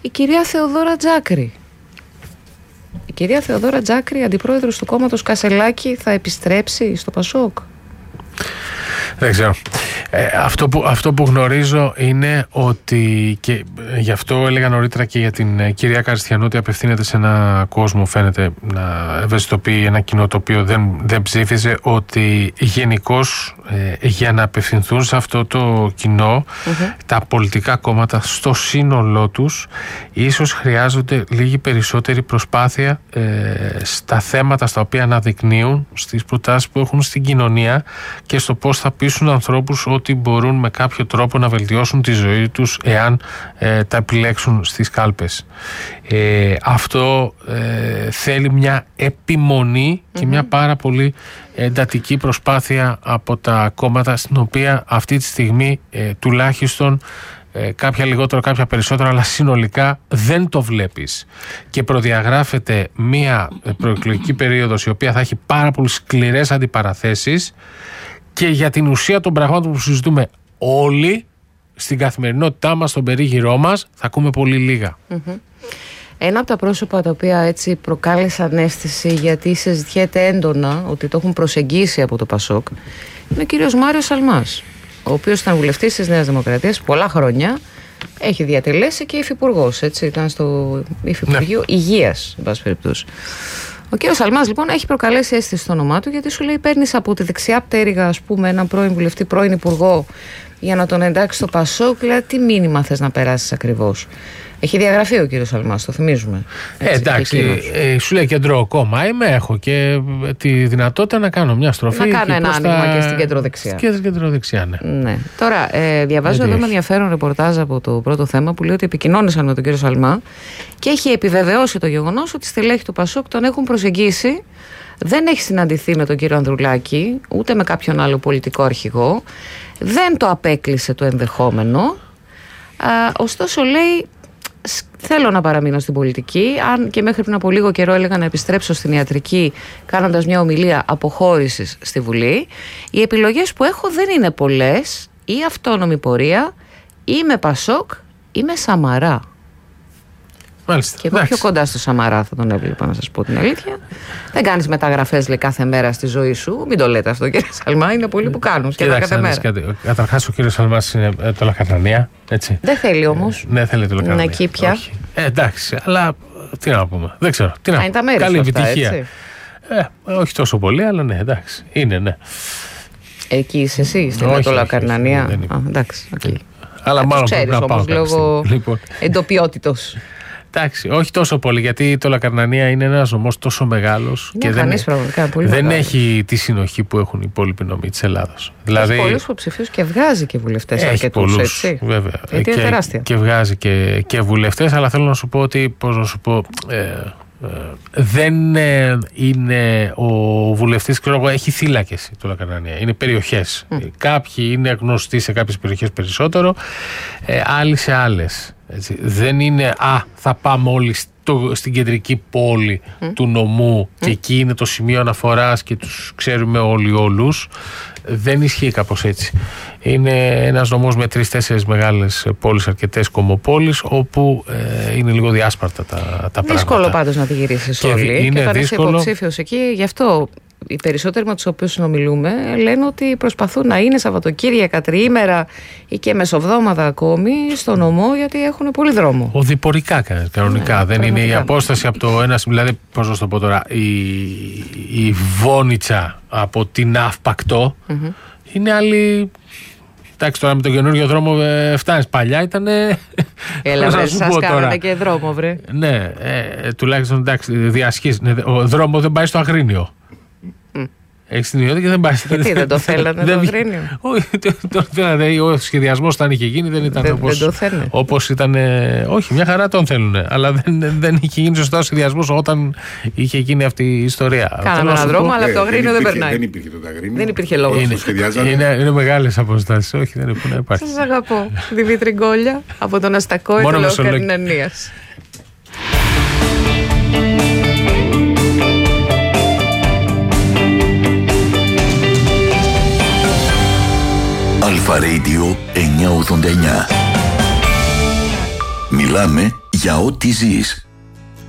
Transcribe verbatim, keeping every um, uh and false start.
η κυρία Θεοδόρα Τζάκρη. Η κυρία Θεοδόρα Τζάκρη, αντιπρόεδρος του κόμματος Κασελάκη, θα επιστρέψει στο Πασόκ? Δεν ξέρω. Ε, αυτό, που, αυτό που γνωρίζω είναι ότι, και γι' αυτό έλεγα νωρίτερα και για την ε, κυρία Καριστιανού, ότι απευθύνεται σε ένα κόσμο, φαίνεται να ευαισθητοποιεί ένα κοινό το οποίο δεν, δεν ψήφιζε, ότι γενικώς ε, για να απευθυνθούν σε αυτό το κοινό, mm-hmm. τα πολιτικά κόμματα στο σύνολό τους ίσως χρειάζονται λίγη περισσότερη προσπάθεια ε, στα θέματα στα οποία αναδεικνύουν, στις προτάσεις που έχουν στην κοινωνία και στο πώς θα πείσουν ανθρώπους ότι μπορούν με κάποιο τρόπο να βελτιώσουν τη ζωή τους εάν ε, τα επιλέξουν στις κάλπες. Ε, αυτό ε, θέλει μια επιμονή mm-hmm. και μια πάρα πολύ εντατική προσπάθεια από τα κόμματα, στην οποία αυτή τη στιγμή ε, τουλάχιστον ε, κάποια λιγότερο, κάποια περισσότερο, αλλά συνολικά δεν το βλέπεις. Και προδιαγράφεται μια προεκλογική περίοδος η οποία θα έχει πάρα πολύ σκληρές αντιπαραθέσεις, και για την ουσία των πραγμάτων που συζητούμε όλοι στην καθημερινότητά μας, στον περίγυρό μας, θα ακούμε πολύ λίγα. Mm-hmm. Ένα από τα πρόσωπα τα οποία έτσι προκάλεσαν αίσθηση, γιατί συζητιέται έντονα ότι το έχουν προσεγγίσει από το Πασόκ, είναι ο κύριος Μάριος Αλμάς, ο οποίος ήταν βουλευτής της Νέας Δημοκρατίας πολλά χρόνια, έχει διατελέσει και υφυπουργός, έτσι, ήταν στο Υφυπουργείο ναι. Υγείας, εν πάση περιπτώσει. Ο κύριος Αλμάς λοιπόν έχει προκαλέσει αίσθηση στο όνομά του, γιατί σου λέει παίρνεις από τη δεξιά πτέρυγα, ας πούμε, έναν πρώην βουλευτή, πρώην υπουργό, για να τον εντάξει στο Πασόκ. Δηλαδή, τι μήνυμα θες να περάσεις ακριβώς? Έχει διαγραφεί ο κύριος Αλμάς, το θυμίζουμε. Έτσι, ε, εντάξει, ε, σου λέει κεντρό κόμμα είμαι, έχω και τη δυνατότητα να κάνω μια στροφή. Να κάνω ένα άνοιγμα τα... και στην κεντροδεξιά. Και στην κεντροδεξιά, ναι. ναι. Τώρα, ε, διαβάζω εδώ με ενδιαφέρον ρεπορτάζ από το πρώτο θέμα που λέει ότι επικοινώνησαν με τον κύριο Σαλμά και έχει επιβεβαιώσει το γεγονός ότι στελέχη του Πασόκ τον έχουν προσεγγίσει. Δεν έχει συναντηθεί με τον κύριο Ανδρουλάκη, ούτε με κάποιον άλλο πολιτικό αρχηγό. Δεν το απέκλεισε το ενδεχόμενο. Α, ωστόσο, λέει, θέλω να παραμείνω στην πολιτική. Αν και μέχρι πριν από λίγο καιρό έλεγα να επιστρέψω στην ιατρική, κάνοντας μια ομιλία αποχώρησης στη Βουλή, οι επιλογές που έχω δεν είναι πολλές. Ή αυτόνομη πορεία, ή με Πασόκ, ή με Σαμαρά. Μάλιστα. Και εγώ πιο κοντά στο Σαμαρά θα τον έβλεπα, να σας πω την αλήθεια. Δεν κάνεις μεταγραφές, λέει, κάθε μέρα στη ζωή σου. Μην το λέτε αυτό, κύριε Σαλμά. Είναι πολλοί που κάνουν σχεδόν κάθε μέρα. Καταρχάς, ο κύριος Σαλμάς είναι τολακαρνανία. Δεν θέλει όμως. Δεν θέλει τολακαρνανία. Είναι εκεί πια. Ε, εντάξει, αλλά τι να πούμε. Δεν ξέρω. Τι να είναι τα μέρη Καλή αυτά, επιτυχία. Έτσι. Ε, όχι τόσο πολύ, αλλά ναι, εντάξει. Είναι, ναι. Εκεί είσαι εσύ, στην τολακαρνανία. Εντάξει. Αλλά μάλλον πρέπει να πάω λόγω λοιπόν. εντοπιότητος. Εντάξει, όχι τόσο πολύ, γιατί η τολακαρνανία είναι ένας νομός τόσο μεγάλος και δεν, πολύ δεν έχει τη συνοχή που έχουν οι υπόλοιποι νομοί της Ελλάδος. Δηλαδή, έχει πολλούς υποψηφίους και βγάζει και βουλευτές έχει αρκετούς, πολλούς, έτσι. Βέβαια. Γιατί είναι τεράστια. Και βγάζει και, και βουλευτές, αλλά θέλω να σου πω ότι, πώς να σου πω, ε, ε, δεν ε, είναι ο βουλευτής, ξέρω εγώ, έχει θύλακες η τολακαρνανία. Είναι περιοχές. Mm. Κάποιοι είναι γνωστοί σε κάποιες περιοχές περισσότερο, ε, άλλοι σε άλλες. Έτσι. Δεν είναι «Α, θα πάμε όλοι στο, στην κεντρική πόλη mm. του νομού mm. και εκεί είναι το σημείο αναφοράς και τους ξέρουμε όλοι όλους». Δεν ισχύει κάπως έτσι. Είναι ένας νομός με τρεις-τέσσερις μεγάλες πόλεις, αρκετές κομμοπόλεις, όπου ε, είναι λίγο διάσπαρτα τα, τα πράγματα. Δύσκολο πάντως να τη γυρίσεις και όλοι. Είναι και όταν δύσκολο... είσαι υποψήφιος εκεί, γι' αυτό οι περισσότεροι με τους οποίους συνομιλούμε λένε ότι προσπαθούν να είναι Σαββατοκύριακα, τριήμερα ή και μεσοβδόμαδα ακόμη στο νομό, γιατί έχουν πολύ δρόμο. Οδηπορικά κανονικά. Ναι, δεν είναι η απόσταση από το ένα. Δηλαδή, πώς να το πω τώρα, η, η Βόνιτσα από την Αυπακτό mm-hmm. είναι άλλη. Εντάξει, τώρα με τον καινούργιο δρόμο ε, φτάνεις. Παλιά ήταν. Έλα, βρε, σας κάνανε και δρόμο, βρε. Ναι, ε, τουλάχιστον εντάξει, διασχίζει. Ο δρόμο δεν πάει στο Αγρίνιο. Mm. Έχεις την ιδιότητα και δεν πάει. Γιατί δεν το θέλανε το Αγρίνιο? Όχι, ο σχεδιασμός όταν είχε γίνει δεν ήταν όπως, όπως ήταν. Όχι, μια χαρά τον θέλουν. Αλλά δεν, δεν είχε γίνει σωστά ο σχεδιασμός όταν είχε γίνει αυτή η ιστορία. Κάναμε έναν δρόμο, αλλά το Αγρίνιο δεν περνάει. Δεν υπήρχε το Αγρίνιο. Δεν υπήρχε λόγος. Είναι, είναι, είναι μεγάλες αποστάσεις. Όχι, δεν υπάρχει. Σας αγαπώ. Δημήτρη Γκόλια από τον Αστακό Τολοκαρνανίας. Αλφα Radio εννιακόσια ογδόντα εννιά. Μιλάμε για ό,τι ζεις.